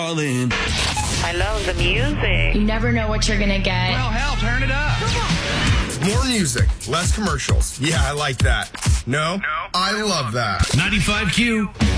darling. I love the music. You never know what you're going to get. Well, hell, turn it up. More music, less commercials. Yeah, I like that. No? I love that. 95Q.